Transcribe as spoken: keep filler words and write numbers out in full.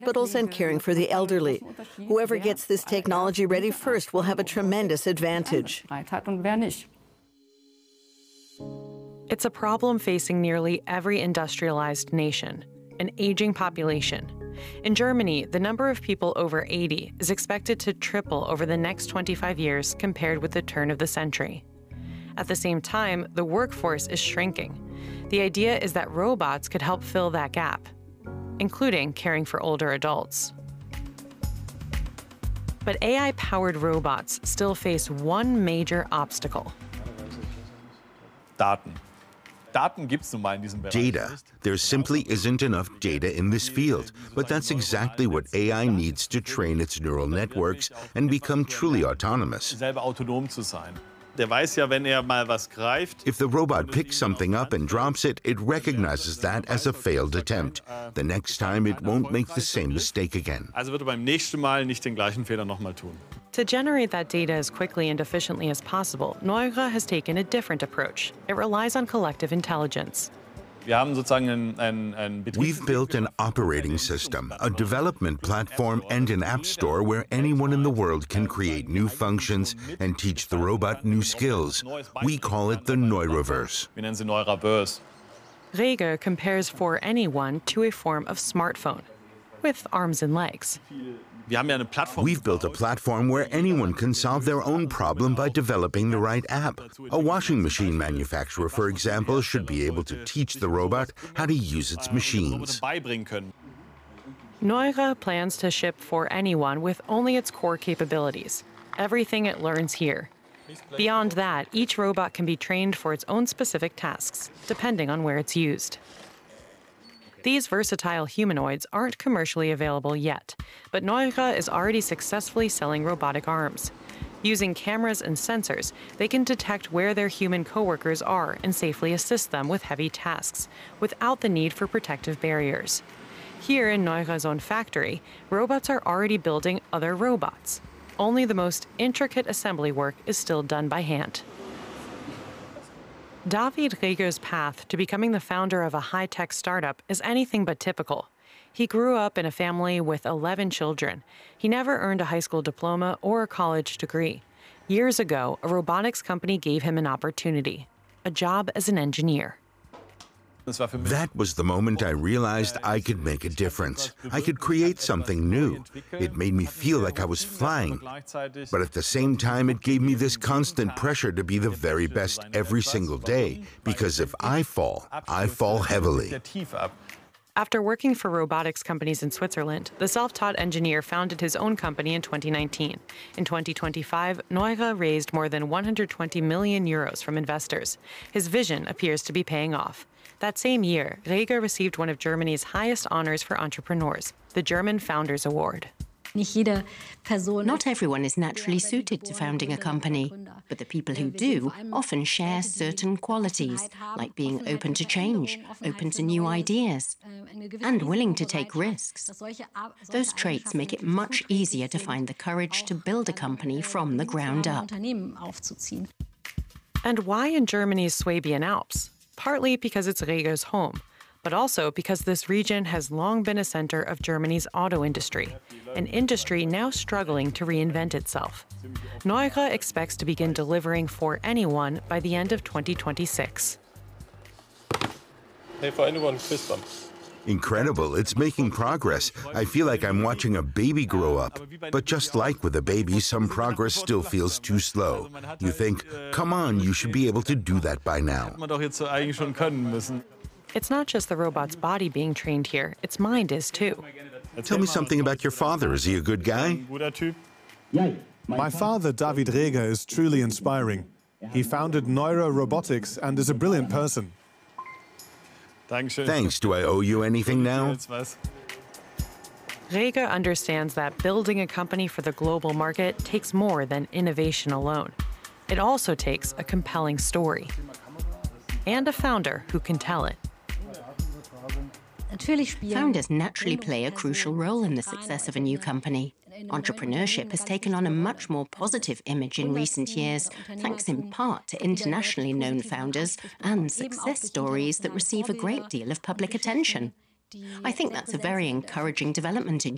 hospitals and caring for the elderly. Whoever gets this technology ready first will have a tremendous advantage. It's a problem facing nearly every industrialized nation, an aging population. In Germany, the number of people over eighty is expected to triple over the next twenty-five years compared with the turn of the century. At the same time, the workforce is shrinking. The idea is that robots could help fill that gap, including caring for older adults. But A I-powered robots still face one major obstacle. Daten. Daten gibt's nun mal in diesem Bereich. Data. There simply isn't enough data in this field, but that's exactly what A I needs to train its neural networks and become truly autonomous. Selber autonom zu sein. Der weiß ja, wenn er mal was greift. If the robot picks something up and drops it, it recognizes that as a failed attempt. The next time, it won't make the same mistake again. Also wird er beim nächsten Mal nicht den gleichen Fehler nochmal tun. To generate that data as quickly and efficiently as possible, Neura has taken a different approach. It relies on collective intelligence. Wir haben sozusagen ein, ein, ein We've built an operating system, a development platform, and an app store where anyone in the world can create new functions and teach the robot new skills. We call it the Neuraverse. Wir nennen sie Neuraverse. Rege compares For Anyone to a form of smartphone, with arms and legs. Wir haben ja eine Plattform. We've built a platform where anyone can solve their own problem by developing the right app. A washing machine manufacturer, for example, should be able to teach the robot how to use its machines. Neura plans to ship For Anyone with only its core capabilities, everything it learns here. Beyond that, each robot can be trained for its own specific tasks, depending on where it's used. These versatile humanoids aren't commercially available yet, but Neura is already successfully selling robotic arms. Using cameras and sensors, they can detect where their human coworkers are and safely assist them with heavy tasks, without the need for protective barriers. Here in Neura's own factory, robots are already building other robots. Only the most intricate assembly work is still done by hand. David Reger's path to becoming the founder of a high-tech startup is anything but typical. He grew up in a family with eleven children. He never earned a high school diploma or a college degree. Years ago, a robotics company gave him an opportunity, a job as an engineer. That was the moment I realized I could make a difference. I could create something new. It made me feel like I was flying. But at the same time, it gave me this constant pressure to be the very best every single day, because if I fall, I fall heavily. After working for robotics companies in Switzerland, the self-taught engineer founded his own company in twenty nineteen. In twenty twenty-five, Neura raised more than one hundred twenty million euros from investors. His vision appears to be paying off. That same year, Reger received one of Germany's highest honors for entrepreneurs, the German Founders Award. Not everyone is naturally suited to founding a company, but the people who do often share certain qualities, like being open to change, open to new ideas, and willing to take risks. Those traits make it much easier to find the courage to build a company from the ground up. And why in Germany's Swabian Alps? Partly because it's Reger's home, but also because this region has long been a center of Germany's auto industry, an industry now struggling to reinvent itself. Neura expects to begin delivering For Anyone by the end of twenty twenty-six. Hey, For Anyone, fist bump. Incredible, it's making progress. I feel like I'm watching a baby grow up. But just like with a baby, some progress still feels too slow. You think, come on, you should be able to do that by now. It's not just the robot's body being trained here, its mind is too. Tell me something about your father. Is he a good guy? My father, David Reger, is truly inspiring. He founded Neura Robotics and is a brilliant person. Thanks. Do I owe you anything now? Reger understands that building a company for the global market takes more than innovation alone. It also takes a compelling story and a founder who can tell it. Founders naturally play a crucial role in the success of a new company. Entrepreneurship has taken on a much more positive image in recent years, thanks in part to internationally known founders and success stories that receive a great deal of public attention. I think that's a very encouraging development in